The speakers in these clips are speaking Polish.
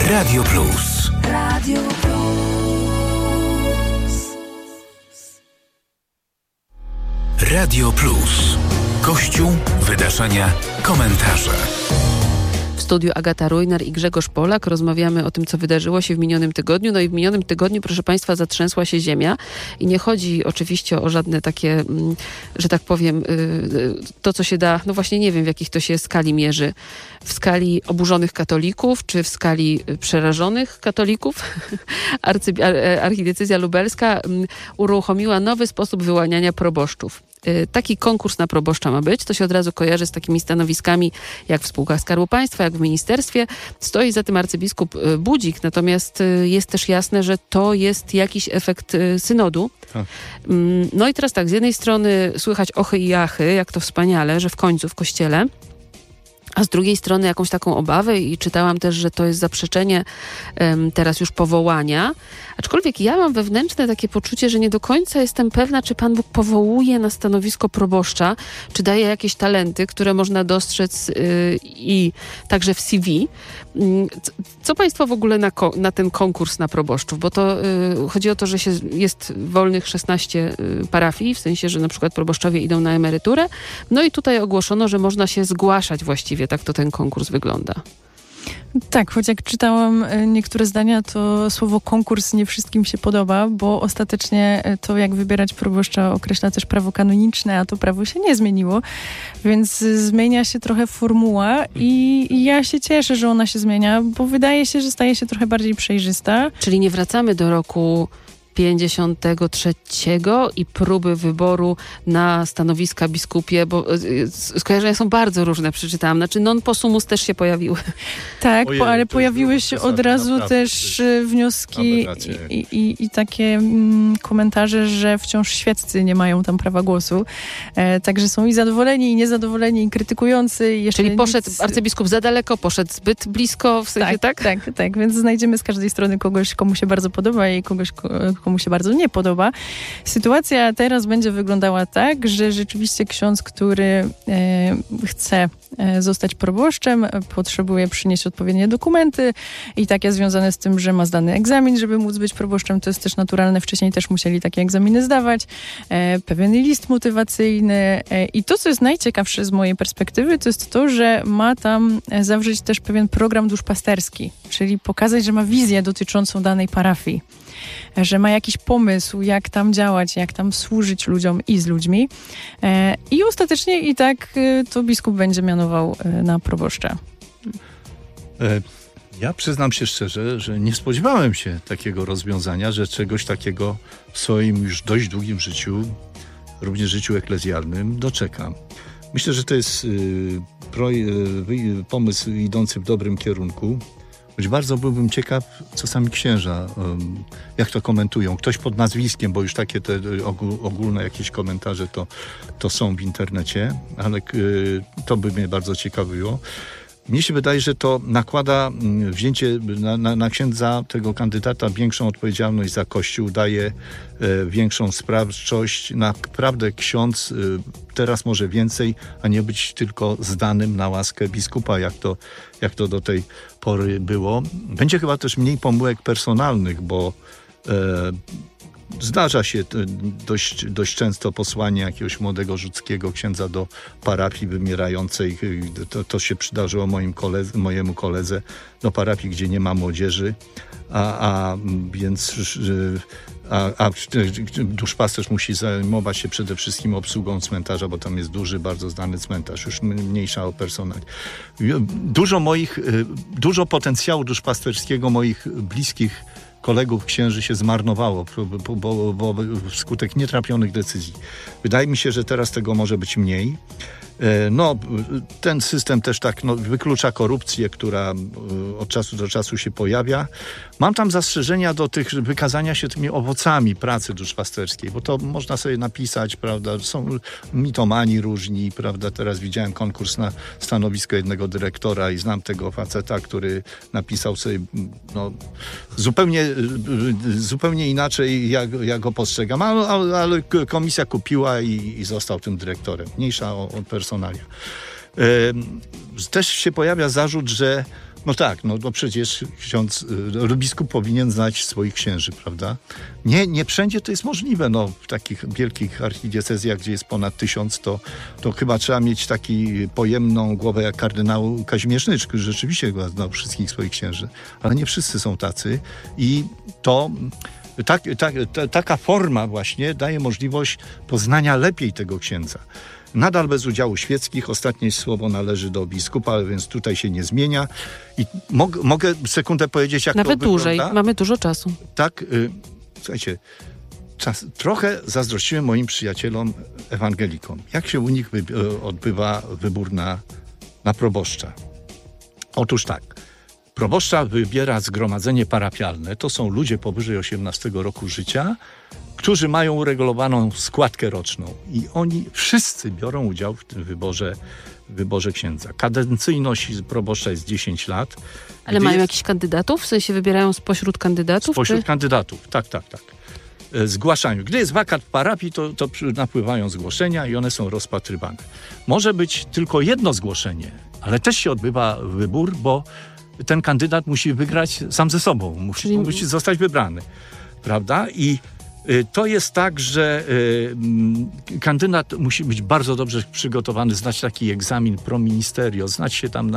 Radio Plus. Radio Plus. Radio Plus. Kościół, wydarzenia, komentarze. W studiu Agata Rujnar i Grzegorz Polak rozmawiamy o tym, co wydarzyło się w minionym tygodniu. No i w minionym tygodniu, proszę Państwa, zatrzęsła się ziemia. I nie chodzi oczywiście o żadne takie, że tak powiem, to, co się da, no właśnie nie wiem, w jakich to się skali mierzy. W skali oburzonych katolików, czy w skali przerażonych katolików. Archidiecezja lubelska uruchomiła nowy sposób wyłaniania proboszczów. Taki konkurs na proboszcza ma być. To się od razu kojarzy z takimi stanowiskami jak w spółkach Skarbu Państwa, jak w ministerstwie. Stoi za tym arcybiskup Budzik, natomiast jest też jasne, że to jest jakiś efekt synodu. No i teraz tak, z jednej strony słychać ochy i achy, jak to wspaniale, że w końcu w kościele, a z drugiej strony jakąś taką obawę i czytałam też, że to jest zaprzeczenie teraz już powołania. Aczkolwiek ja mam wewnętrzne takie poczucie, że nie do końca jestem pewna, czy Pan Bóg powołuje na stanowisko proboszcza, czy daje jakieś talenty, które można dostrzec i także w CV. Co Państwo w ogóle na ten konkurs na proboszczów? Bo to chodzi o to, że jest wolnych 16 parafii, w sensie, że na przykład proboszczowie idą na emeryturę. No i tutaj ogłoszono, że można się zgłaszać właściwie. Tak to ten konkurs wygląda. Tak, choć jak czytałam niektóre zdania, to słowo konkurs nie wszystkim się podoba, bo ostatecznie to, jak wybierać proboszcza, określa też prawo kanoniczne, a to prawo się nie zmieniło, więc zmienia się trochę formuła i ja się cieszę, że ona się zmienia, bo wydaje się, że staje się trochę bardziej przejrzysta. Czyli nie wracamy do roku 53 i próby wyboru na stanowiska biskupie, bo skojarzenia są bardzo różne, przeczytałam. Znaczy non possumus też się pojawiły. Tak, ale pojawiły się od razu też wnioski i takie komentarze, że wciąż świeccy nie mają tam prawa głosu. Także są i zadowoleni, i niezadowoleni, i krytykujący. Czyli poszedł arcybiskup za daleko, poszedł zbyt blisko, w sensie tak? Tak, więc znajdziemy z każdej strony kogoś, komu się bardzo podoba i kogoś, komu się bardzo nie podoba. Sytuacja teraz będzie wyglądała tak, że rzeczywiście ksiądz, który chce zostać proboszczem, potrzebuje przynieść odpowiednie dokumenty i takie związane z tym, że ma zdany egzamin, żeby móc być proboszczem. To jest też naturalne. Wcześniej też musieli takie egzaminy zdawać. Pewien list motywacyjny. I to, co jest najciekawsze z mojej perspektywy, to jest to, że ma tam zawrzeć też pewien program duszpasterski, czyli pokazać, że ma wizję dotyczącą danej parafii, że ma jakiś pomysł, jak tam działać, jak tam służyć ludziom i z ludźmi. I ostatecznie i tak to biskup będzie mianował na proboszcza. Ja przyznam się szczerze, że nie spodziewałem się takiego rozwiązania, że czegoś takiego w swoim już dość długim życiu, również życiu eklezjalnym, doczekam. Myślę, że to jest pomysł idący w dobrym kierunku. Choć bardzo byłbym ciekaw, co sami księża, jak to komentują. Ktoś pod nazwiskiem, bo już takie te ogólne jakieś komentarze to są w internecie, ale to by mnie bardzo ciekawiło. Mnie się wydaje, że to nakłada wzięcie na księdza, tego kandydata, większą odpowiedzialność za Kościół, daje większą sprawczość. Naprawdę ksiądz teraz może więcej, a nie być tylko zdanym na łaskę biskupa, jak to do tej pory było. Będzie chyba też mniej pomyłek personalnych, bo zdarza się dość często posłanie jakiegoś młodego rzuckiego księdza do parafii wymierającej. To się przydarzyło mojemu koledze do parafii, gdzie nie ma młodzieży, więc duszpasterz musi zajmować się przede wszystkim obsługą cmentarza, bo tam jest duży, bardzo znany cmentarz, już mniejsza o personel. Dużo potencjału duszpasterskiego moich bliskich kolegów księży się zmarnowało, bo wskutek nietrafionych decyzji. Wydaje mi się, że teraz tego może być mniej. Ten system też tak wyklucza korupcję, która od czasu do czasu się pojawia. Mam tam zastrzeżenia do tych wykazania się tymi owocami pracy duszpasterskiej, bo to można sobie napisać, prawda, są mitomani różni, prawda, teraz widziałem konkurs na stanowisko jednego dyrektora i znam tego faceta, który napisał sobie zupełnie inaczej, jak go postrzegam, ale komisja kupiła i został tym dyrektorem. Mniejsza o personalia. Też się pojawia zarzut, że No tak, no przecież ksiądz, biskup powinien znać swoich księży, prawda? Nie wszędzie to jest możliwe, no w takich wielkich archidiecezjach, gdzie jest ponad 1000, to chyba trzeba mieć taki pojemną głowę jak kardynał Kazimierz Nycz, który rzeczywiście znał wszystkich swoich księży, ale nie wszyscy są tacy i to... Taka forma właśnie daje możliwość poznania lepiej tego księdza. Nadal bez udziału świeckich, ostatnie słowo należy do biskupa, więc tutaj się nie zmienia. I mogę sekundę powiedzieć, jak nawet to wygląda? dłużej, mamy dużo czasu. Tak, słuchajcie, trochę zazdrościłem moim przyjacielom ewangelikom. Jak się u nich odbywa wybór na proboszcza? Otóż tak. Proboszcza wybiera zgromadzenie parafialne. To są ludzie powyżej 18 roku życia, którzy mają uregulowaną składkę roczną. I oni wszyscy biorą udział w tym wyborze księdza. Kadencyjność proboszcza jest 10 lat. Ale mają jakichś kandydatów? W sensie wybierają spośród kandydatów? Spośród kandydatów, tak. Zgłaszają. Gdy jest wakat w parafii, to napływają zgłoszenia i one są rozpatrywane. Może być tylko jedno zgłoszenie, ale też się odbywa wybór, bo ten kandydat musi wygrać sam ze sobą, musi zostać wybrany, prawda? I to jest tak, że kandydat musi być bardzo dobrze przygotowany, znać taki egzamin pro ministerio, znać się tam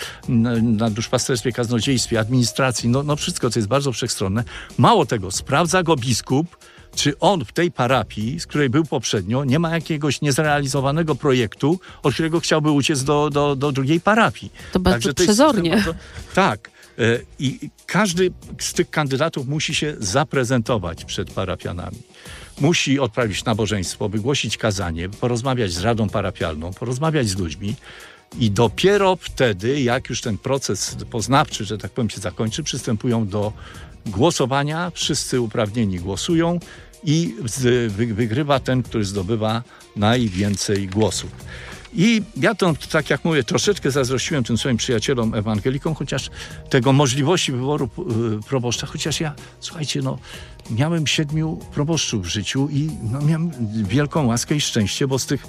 na duszpasterstwie, kaznodziejstwie, administracji, no wszystko, co jest bardzo wszechstronne. Mało tego, sprawdza go biskup, czy on w tej parafii, z której był poprzednio, nie ma jakiegoś niezrealizowanego projektu, od którego chciałby uciec do drugiej parafii. To bardzo przezornie. Tak. I każdy z tych kandydatów musi się zaprezentować przed parafianami. Musi odprawić nabożeństwo, wygłosić kazanie, porozmawiać z radą parafialną, porozmawiać z ludźmi i dopiero wtedy, jak już ten proces poznawczy, że tak powiem, się zakończy, przystępują do głosowania. Wszyscy uprawnieni głosują i wygrywa ten, który zdobywa najwięcej głosów. I ja to, tak jak mówię, troszeczkę zazdrościłem tym swoim przyjacielom ewangelikom, chociaż tego możliwości wyboru proboszcza, chociaż ja, słuchajcie, miałem 7 proboszczów w życiu i miałem wielką łaskę i szczęście, bo z tych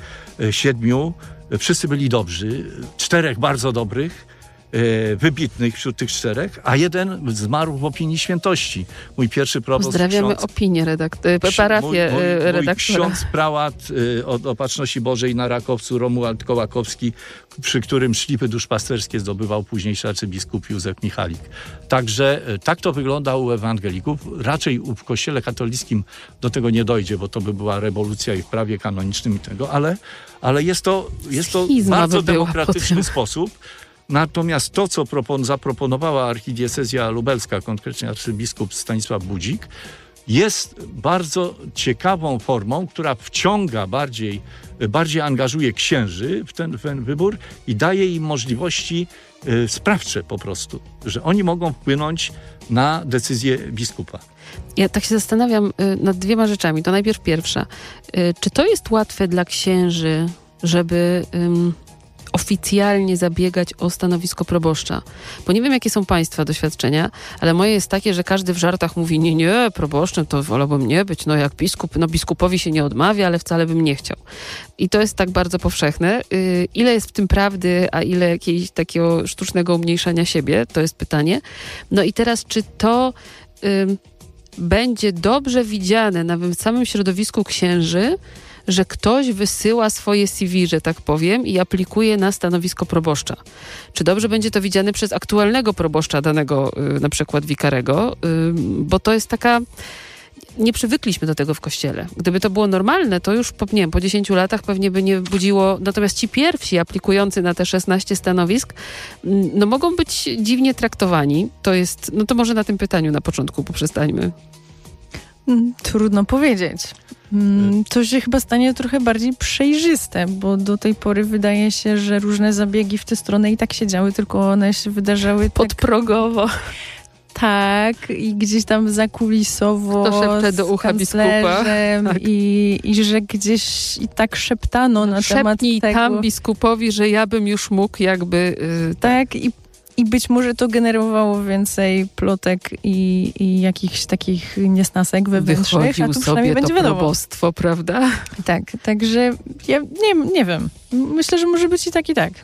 7 wszyscy byli dobrzy, 4 bardzo dobrych, wybitnych wśród tych 4, a 1 zmarł w opinii świętości. Mój pierwszy proboszcz... Pozdrawiamy opinię parafię redaktora. Mój ksiądz prałat od Opatrzności Bożej na Rakowcu, Romuald Kołakowski, przy którym szlify duszpasterskie zdobywał późniejszy arcybiskup Józef Michalik. Także tak to wygląda u ewangelików. Raczej w Kościele katolickim do tego nie dojdzie, bo to by była rewolucja i w prawie kanonicznym i tego, ale jest to bardzo demokratyczny sposób. Natomiast to, co zaproponowała archidiecezja lubelska, konkretnie arcybiskup Stanisław Budzik, jest bardzo ciekawą formą, która wciąga bardziej angażuje księży w ten wybór i daje im możliwości sprawcze po prostu, że oni mogą wpłynąć na decyzję biskupa. Ja tak się zastanawiam nad 2 rzeczami. To najpierw pierwsza. Czy to jest łatwe dla księży, żeby... oficjalnie zabiegać o stanowisko proboszcza. Bo nie wiem, jakie są Państwa doświadczenia, ale moje jest takie, że każdy w żartach mówi, nie, proboszczem to wolałbym nie być, jak biskup, biskupowi się nie odmawia, ale wcale bym nie chciał. I to jest tak bardzo powszechne. Ile jest w tym prawdy, a ile jakiegoś takiego sztucznego umniejszania siebie? To jest pytanie. No i teraz, czy to będzie dobrze widziane na samym środowisku księży, że ktoś wysyła swoje CV, że tak powiem, i aplikuje na stanowisko proboszcza. Czy dobrze będzie to widziane przez aktualnego proboszcza danego, na przykład wikarego, bo to jest taka... Nie przywykliśmy do tego w Kościele. Gdyby to było normalne, to już po 10 latach pewnie by nie budziło... Natomiast ci pierwsi aplikujący na te 16 stanowisk, mogą być dziwnie traktowani. To jest... to może na tym pytaniu na początku poprzestańmy. Trudno powiedzieć. To się chyba stanie trochę bardziej przejrzyste, bo do tej pory wydaje się, że różne zabiegi w tę stronę i tak się działy, tylko one się wydarzały podprogowo. Tak, i gdzieś tam zakulisowo to szepcze do ucha biskupa. Tak. I że gdzieś i tak szeptano na temat tego. Tam biskupowi, że ja bym już mógł jakby... Tak, i być może to generowało więcej plotek i jakichś takich niesnasek wewnętrznych, wychodził a tu sobie przynajmniej będzie wiadomo. probostwo, prawda? Tak, także ja nie wiem. Myślę, że może być i tak, i tak.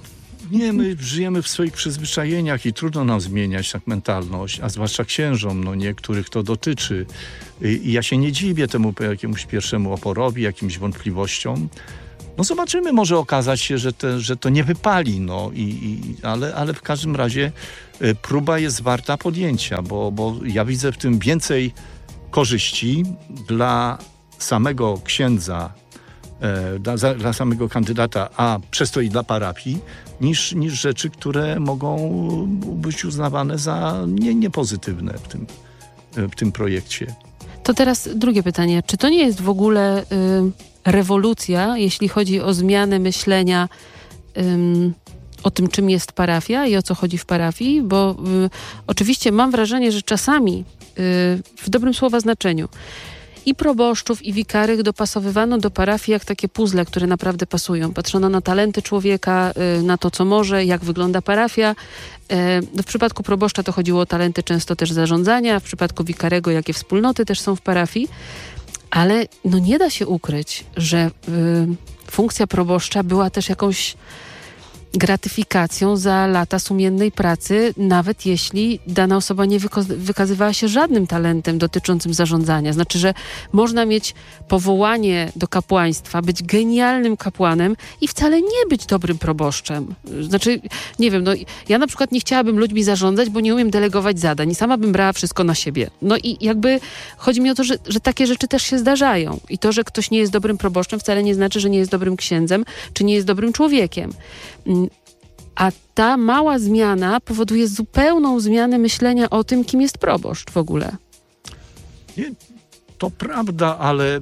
Nie, my żyjemy w swoich przyzwyczajeniach i trudno nam zmieniać tak mentalność, a zwłaszcza księżom, których to dotyczy. I ja się nie dziwię temu jakiemuś pierwszemu oporowi, jakimś wątpliwościom. Zobaczymy, może okazać się, że to nie wypali, ale w każdym razie próba jest warta podjęcia, bo ja widzę w tym więcej korzyści dla samego księdza, dla samego kandydata, a przez to i dla parafii, niż rzeczy, które mogą być uznawane za niepozytywne w tym projekcie. To teraz drugie pytanie. Czy to nie jest w ogóle rewolucja, jeśli chodzi o zmianę myślenia o tym, czym jest parafia i o co chodzi w parafii? Bo oczywiście mam wrażenie, że czasami w dobrym słowa znaczeniu i proboszczów, i wikarych dopasowywano do parafii jak takie puzzle, które naprawdę pasują. Patrzono na talenty człowieka, na to, co może, jak wygląda parafia. W przypadku proboszcza to chodziło o talenty często też zarządzania, w przypadku wikarego, jakie wspólnoty też są w parafii. Ale nie da się ukryć, że funkcja proboszcza była też jakąś gratyfikacją za lata sumiennej pracy, nawet jeśli dana osoba nie wykazywała się żadnym talentem dotyczącym zarządzania. Znaczy, że można mieć powołanie do kapłaństwa, być genialnym kapłanem i wcale nie być dobrym proboszczem. Znaczy, nie wiem, ja na przykład nie chciałabym ludźmi zarządzać, bo nie umiem delegować zadań i sama bym brała wszystko na siebie. I jakby chodzi mi o to, że takie rzeczy też się zdarzają. I to, że ktoś nie jest dobrym proboszczem, wcale nie znaczy, że nie jest dobrym księdzem, czy nie jest dobrym człowiekiem. A ta mała zmiana powoduje zupełną zmianę myślenia o tym, kim jest proboszcz w ogóle. Nie, to prawda, ale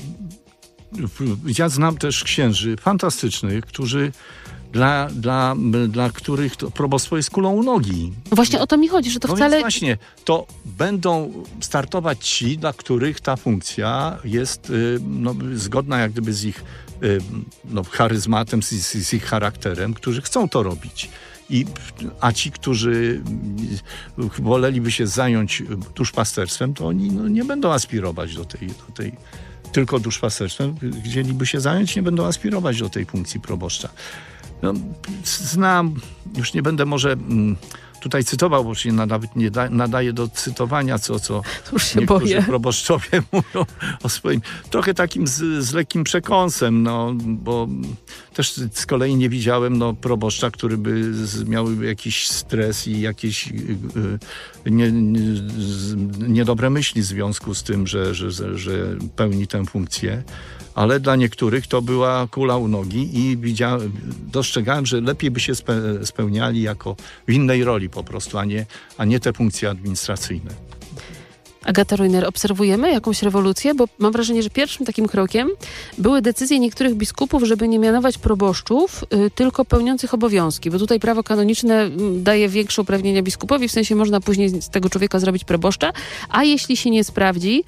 ja znam też księży fantastycznych, którzy dla których to probostwo jest kulą u nogi. Właśnie o to mi chodzi, że to wcale... Więc właśnie, to będą startować ci, dla których ta funkcja jest zgodna jak gdyby z ich charyzmatem, z ich charakterem, którzy chcą to robić. A ci, którzy woleliby się zająć duszpasterstwem, to oni nie będą aspirować do tej tylko duszpasterstwem. Chcieliby się zająć, nie będą aspirować do tej funkcji proboszcza. Znam, już nie będę może tutaj cytował, bo się nawet nie nadaje do cytowania, co już się niektórzy boję. proboszczowie mówią o swoim, trochę takim z lekkim przekąsem, bo też z kolei nie widziałem proboszcza, który by miał jakiś stres i jakieś niedobre myśli w związku z tym, że pełni tę funkcję. Ale dla niektórych to była kula u nogi i dostrzegałem, że lepiej by się spełniali jako w innej roli po prostu, a nie te funkcje administracyjne. Agata Rojner, obserwujemy jakąś rewolucję, bo mam wrażenie, że pierwszym takim krokiem były decyzje niektórych biskupów, żeby nie mianować proboszczów, tylko pełniących obowiązki, bo tutaj prawo kanoniczne daje większe uprawnienia biskupowi, w sensie można później z tego człowieka zrobić proboszcza, a jeśli się nie sprawdzi,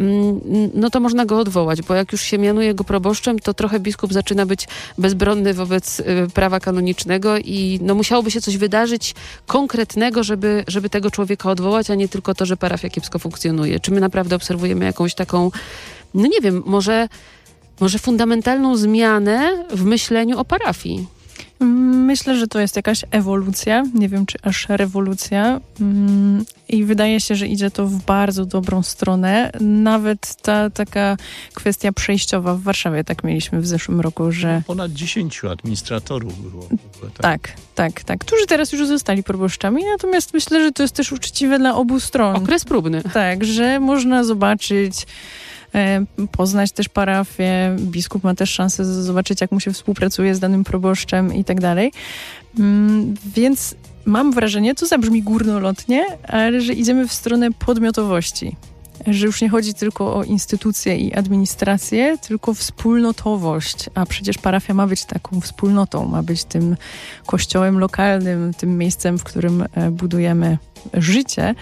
to można go odwołać, bo jak już się mianuje go proboszczem, to trochę biskup zaczyna być bezbronny wobec prawa kanonicznego i musiałoby się coś wydarzyć konkretnego, żeby tego człowieka odwołać, a nie tylko to, że parafia kiepsko funkcjonuje. Czy my naprawdę obserwujemy jakąś taką, nie wiem, może fundamentalną zmianę w myśleniu o parafii? Myślę, że to jest jakaś ewolucja, nie wiem czy aż rewolucja i wydaje się, że idzie to w bardzo dobrą stronę. Nawet ta taka kwestia przejściowa w Warszawie, tak mieliśmy w zeszłym roku, że... Ponad 10 administratorów było. Tak, którzy teraz już zostali proboszczami, natomiast myślę, że to jest też uczciwe dla obu stron. Okres próbny. Tak, że można zobaczyć, poznać też parafię, biskup ma też szansę zobaczyć, jak mu się współpracuje z danym proboszczem i tak dalej. Więc mam wrażenie, to zabrzmi górnolotnie, ale że idziemy w stronę podmiotowości. Że już nie chodzi tylko o instytucje i administrację, tylko wspólnotowość. A przecież parafia ma być taką wspólnotą, ma być tym kościołem lokalnym, tym miejscem, w którym budujemy życie.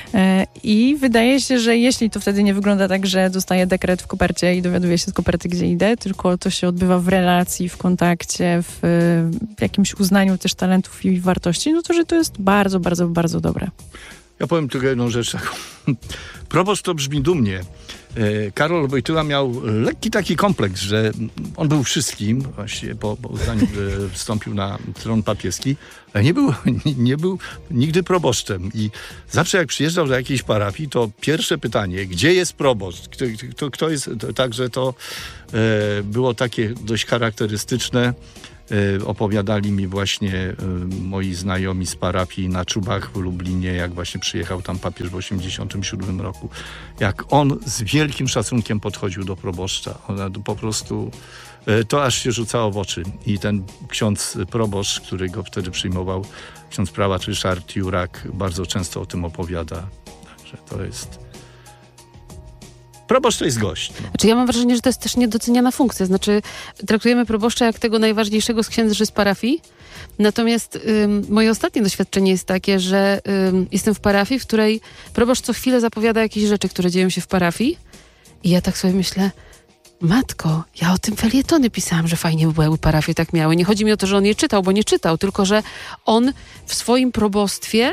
I wydaje się, że jeśli to wtedy nie wygląda tak, że dostaję dekret w kopercie i dowiaduję się z koperty, gdzie idę, tylko to się odbywa w relacji, w kontakcie, w jakimś uznaniu też talentów i wartości, to że to jest bardzo, bardzo, bardzo dobre. Ja powiem tylko jedną rzecz taką. Proboszcz to brzmi dumnie. Karol Wojtyła miał lekki taki kompleks, że on był wszystkim, właśnie, bo zanim wstąpił na tron papieski, ale nie był nigdy proboszczem. I zawsze jak przyjeżdżał do jakiejś parafii, to pierwsze pytanie, gdzie jest proboszcz? Kto jest? Także to było takie dość charakterystyczne. Opowiadali mi właśnie moi znajomi z parafii na Czubach w Lublinie, jak właśnie przyjechał tam papież w 1987 roku. Jak on z wielkim szacunkiem podchodził do proboszcza. Po prostu to aż się rzucało w oczy. I ten ksiądz proboszcz, który go wtedy przyjmował, ksiądz prałat Ryszard Jurak, bardzo często o tym opowiada. Także to jest... Proboszcz to jest gość. No. Znaczy ja mam wrażenie, że to jest też niedoceniana funkcja. Znaczy traktujemy proboszcza jak tego najważniejszego z księży z parafii. Natomiast moje ostatnie doświadczenie jest takie, że jestem w parafii, w której proboszcz co chwilę zapowiada jakieś rzeczy, które dzieją się w parafii. I ja tak sobie myślę, matko, ja o tym felietony pisałam, że fajnie by było, jakby parafie tak miały. Nie chodzi mi o to, że on je czytał, bo nie czytał, tylko że on w swoim probostwie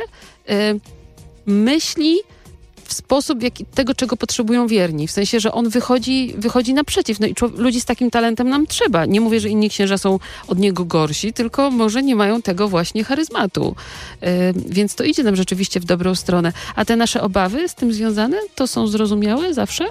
myśli w sposób tego, czego potrzebują wierni. W sensie, że on wychodzi naprzeciw. No i ludzi z takim talentem nam trzeba. Nie mówię, że inni księża są od niego gorsi, tylko może nie mają tego właśnie charyzmatu. Więc to idzie nam rzeczywiście w dobrą stronę. A te nasze obawy z tym związane, to są zrozumiałe zawsze?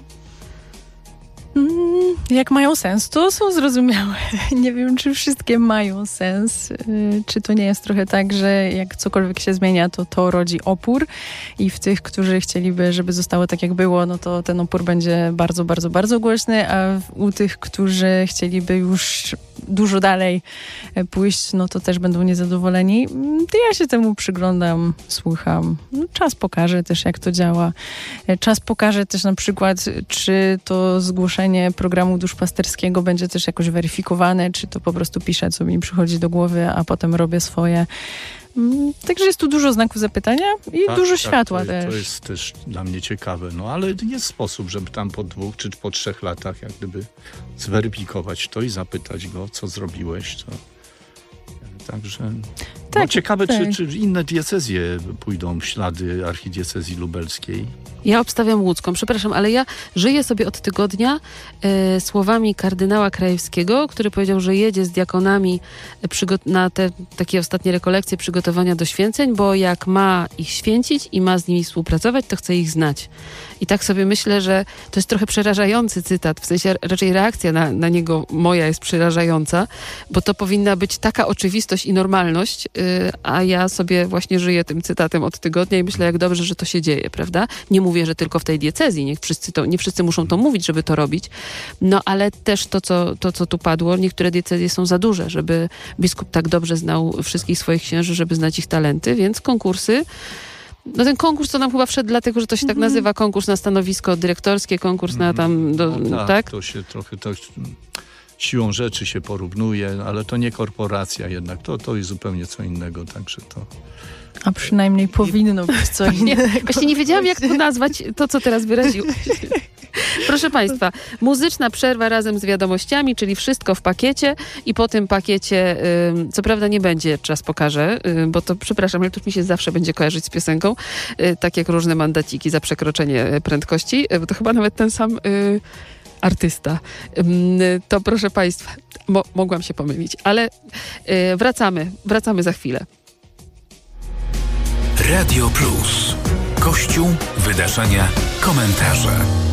Jak mają sens, to są zrozumiałe. Nie wiem, czy wszystkie mają sens. Czy to nie jest trochę tak, że jak cokolwiek się zmienia, to rodzi opór i w tych, którzy chcieliby, żeby zostało tak, jak było, no to ten opór będzie bardzo, bardzo, bardzo głośny, a u tych, którzy chcieliby już dużo dalej pójść, no to też będą niezadowoleni. Ja się temu przyglądam, słucham. No, czas pokaże też, jak to działa. Czas pokaże też na przykład, czy to zgłoszenie programu duszpasterskiego będzie też jakoś weryfikowane, czy to po prostu piszę, co mi przychodzi do głowy, a potem robię swoje. Także jest tu dużo znaków zapytania i dużo światła też. To jest też dla mnie ciekawe, no ale jest sposób, żeby tam po 2 czy po 3 latach jak gdyby zweryfikować to i zapytać go, co zrobiłeś. Także tak, no, ciekawe, tak. Czy inne diecezje pójdą w ślady archidiecezji lubelskiej. Ja obstawiam łódzką, przepraszam, ale ja żyję sobie od tygodnia słowami kardynała Krajewskiego, który powiedział, że jedzie z diakonami na te takie ostatnie rekolekcje przygotowania do święceń, bo jak ma ich święcić i ma z nimi współpracować, to chce ich znać. I tak sobie myślę, że to jest trochę przerażający cytat, w sensie raczej reakcja na niego moja jest przerażająca, bo to powinna być taka oczywistość i normalność, a ja sobie właśnie żyję tym cytatem od tygodnia i myślę, jak dobrze, że to się dzieje, prawda? Nie mówię, że tylko w tej diecezji, nie wszyscy muszą to mówić, żeby to robić, no ale też to, co tu padło, niektóre diecezje są za duże, żeby biskup tak dobrze znał wszystkich swoich księży, żeby znać ich talenty, więc konkursy. No ten konkurs to nam chyba wszedł dlatego, że to się tak nazywa, konkurs na stanowisko dyrektorskie, konkurs na tam... tak? To się trochę siłą rzeczy się porównuje, ale to nie korporacja jednak, to jest zupełnie co innego, także to... A przynajmniej powinno być co innego. Właśnie nie wiedziałam, jak to nazwać, to co teraz wyraziłeś. Proszę Państwa, muzyczna przerwa razem z wiadomościami, czyli wszystko w pakiecie i po tym pakiecie, co prawda nie będzie, czas pokaże, bo to, przepraszam, ale to mi się zawsze będzie kojarzyć z piosenką, tak jak różne mandaciki za przekroczenie prędkości, bo to chyba nawet ten sam artysta. To proszę Państwa, mogłam się pomylić, ale wracamy za chwilę. Radio Plus. Kościół, wydarzenia, komentarze.